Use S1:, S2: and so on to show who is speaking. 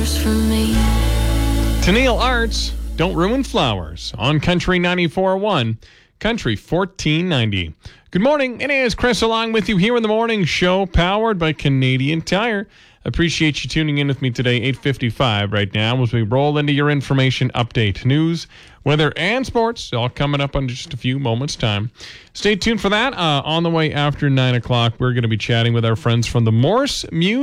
S1: flowers for me.
S2: Tennille Arts, Don't Ruin Flowers on Country 94.1, Country 1490. Good morning. It is Chris along with you here in the morning show powered by Canadian Tire. Appreciate you tuning in with me today, 8:55 right now, as we roll into your information update. News, weather, and sports, all coming up in just a few moments' time. Stay tuned for that. On the way after 9 o'clock, we're going to be chatting with our friends from the Morse Music